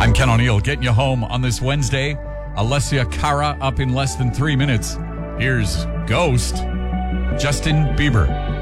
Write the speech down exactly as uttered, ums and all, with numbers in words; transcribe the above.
I'm Ken O'Neill, getting you home on this Wednesday. Alessia Cara up in less than three minutes. Here's Ghost, Justin Bieber.